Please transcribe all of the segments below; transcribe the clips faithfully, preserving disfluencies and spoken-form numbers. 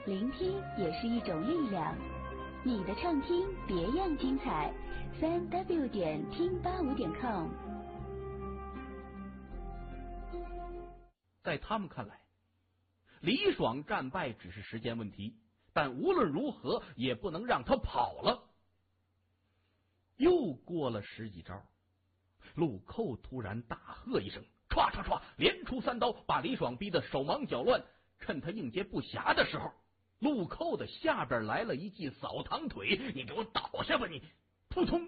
聆听也是一种力量。你的畅听别样精彩，三 w 点听八五点 com。 在他们看来，李爽战败只是时间问题，但无论如何也不能让他跑了。又过了十几招，陆寇突然大喝一声，唰唰唰连出三刀，把李爽逼得手忙脚乱。趁他应接不暇的时候，陆寇的下边来了一记扫堂腿，你给我倒下吧你！扑通！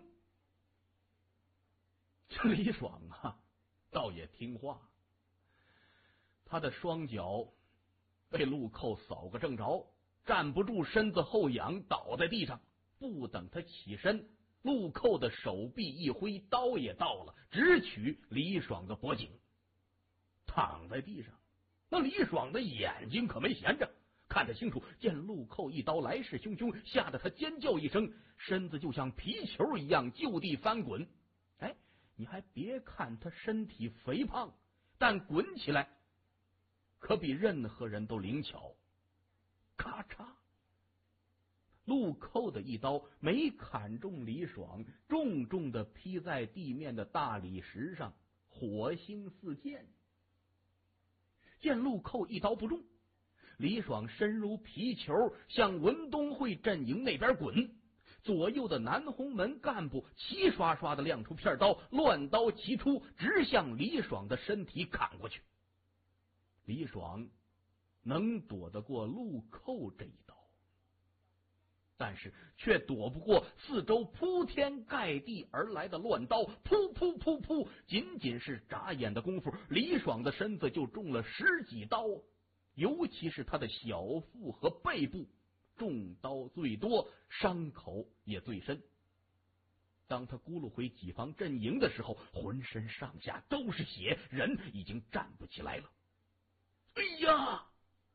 这李爽啊，倒也听话，他的双脚被陆寇扫个正着，站不住，身子后仰，倒在地上。不等他起身，陆寇的手臂一挥，刀也到了，直取李爽的脖颈。躺在地上，那李爽的眼睛可没闲着，看得清楚，见陆寇一刀来势汹汹，吓得他尖叫一声，身子就像皮球一样就地翻滚。哎，你还别看他身体肥胖，但滚起来可比任何人都灵巧。咔嚓，陆寇的一刀没砍中李爽，重重的劈在地面的大理石上，火星四溅。见陆寇一刀不中，李爽身如皮球向文东会阵营那边滚，左右的南红门干部齐刷刷的亮出片刀，乱刀齐出，直向李爽的身体砍过去。李爽能躲得过陆寇这一刀，但是却躲不过四周铺天盖地而来的乱刀，噗噗噗噗，仅仅是眨眼的功夫，李爽的身子就中了十几刀，尤其是他的小腹和背部中刀最多，伤口也最深。当他咕噜回己方阵营的时候，浑身上下都是血，人已经站不起来了。哎呀！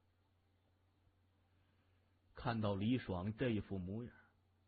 看到李爽这副模样，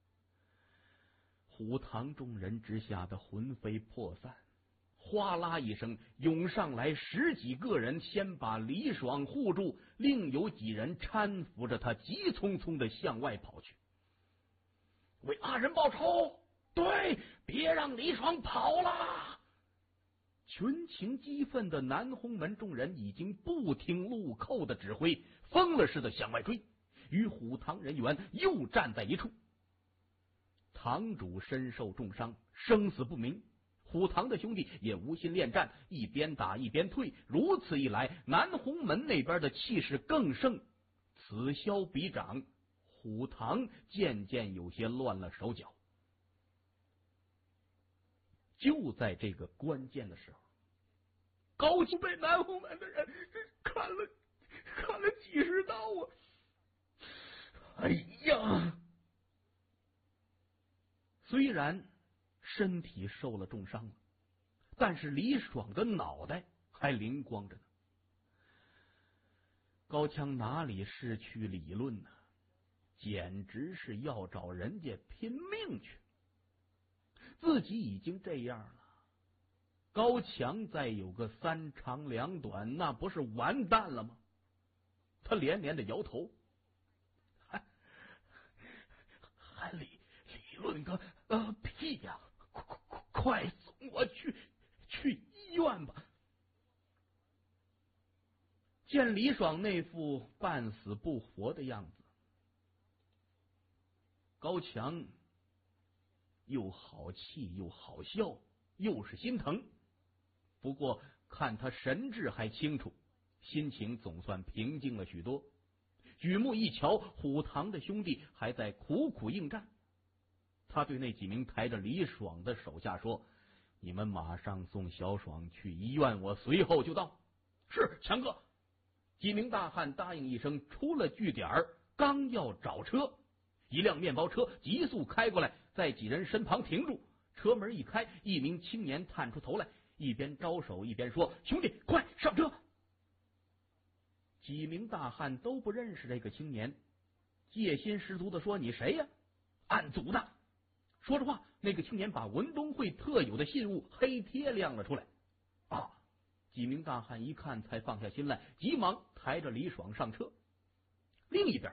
虎堂众人之下的魂飞魄散，哗啦一声涌上来十几个人，先把李爽护住，另有几人搀扶着他急匆匆的向外跑去。为阿仁报仇，对，别让李爽跑了。群情激愤的南红门众人已经不听陆寇的指挥，疯了似的向外追，与虎堂人员又站在一处。堂主身受重伤，生死不明，虎堂的兄弟也无心恋战，一边打一边退。如此一来，南红门那边的气势更盛，此消彼长，虎堂渐渐有些乱了手脚。就在这个关键的时候，高俅被南红门的人砍了砍了几十刀啊！哎呀！虽然身体受了重伤了，但是李爽的脑袋还灵光着呢。高腔哪里是去理论呢？简直是要找人家拼命去。自己已经这样了，高强再有个三长两短，那不是完蛋了吗？他连连的摇头，还还理理论个呃屁呀！快快快送我去去医院吧！见李爽那副半死不活的样子，高强又好气又好笑，又是心疼。不过看他神志还清楚，心情总算平静了许多。举目一瞧，虎堂的兄弟还在苦苦应战。他对那几名抬着李爽的手下说：“你们马上送小爽去医院，我随后就到。”是，强哥。几名大汉答应一声，出了据点，刚要找车，一辆面包车急速开过来，在几人身旁停住。车门一开，一名青年探出头来，一边招手一边说：“兄弟，快上车！”几名大汉都不认识这个青年，戒心十足的说：“你谁呀？”“暗组的。”说着话，那个青年把文东会特有的信物黑贴亮了出来。啊！几名大汉一看才放下心来，急忙抬着李爽上车。另一边，